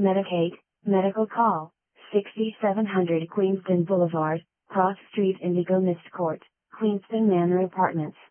Medicaid, Medical Call, 6700 Queenston Boulevard, Cross Street Indigo Mist Court, Queenston Manor Apartments.